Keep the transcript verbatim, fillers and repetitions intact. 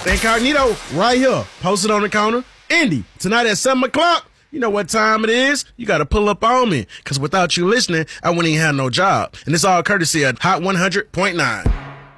Incognito, right here, posted on the counter. Indy, tonight at seven o'clock, you know what time it is. You got to pull up on me, because without you listening, I wouldn't even have no job. And it's all courtesy of Hot one hundred point nine.